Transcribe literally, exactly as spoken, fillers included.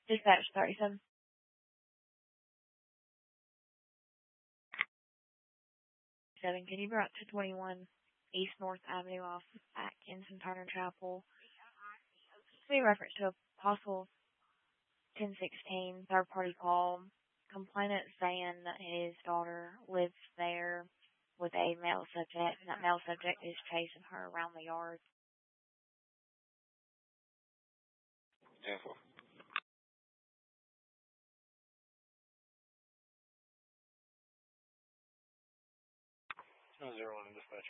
Dispatch thirty-seven. Seven. Can you brought to twenty-one East North Avenue off Atkins and Turner Chapel? Be reference to a possible ten sixteen third party call. Complainant saying that his daughter lives there with a male subject, and that male subject is chasing her around the yard. Info. Zero one in dispatch.